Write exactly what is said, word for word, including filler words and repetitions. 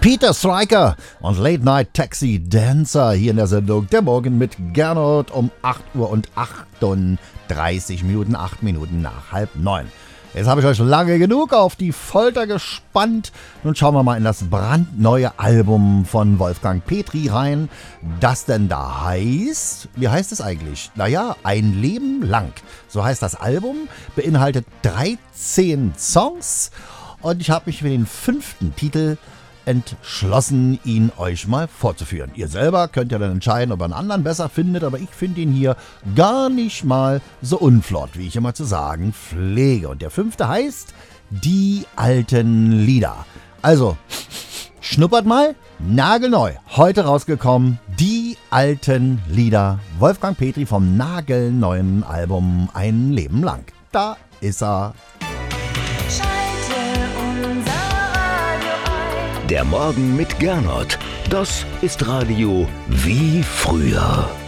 Peter Stryker und Late Night Taxi Dancer hier in der Sendung Der Morgen mit Gernot um acht Uhr und achtunddreißig Minuten, acht Minuten nach halb neun. Jetzt habe ich euch lange genug auf die Folter gespannt. Nun schauen wir mal in das brandneue Album von Wolfgang Petri rein, das denn da heißt, wie heißt es eigentlich? Naja, Ein Leben lang. So heißt das Album, beinhaltet dreizehn Songs und ich habe mich für den fünften Titel entschlossen, ihn euch mal vorzuführen. Ihr selber könnt ja dann entscheiden, ob ihr einen anderen besser findet, aber ich finde ihn hier gar nicht mal so unflott, wie ich immer zu sagen pflege. Und der fünfte heißt Die alten Lieder. Also, schnuppert mal, nagelneu, heute rausgekommen, Die alten Lieder. Wolfgang Petri vom nagelneuen Album Ein Leben lang. Da ist er. Der Morgen mit Gernot, das ist Radio wie früher.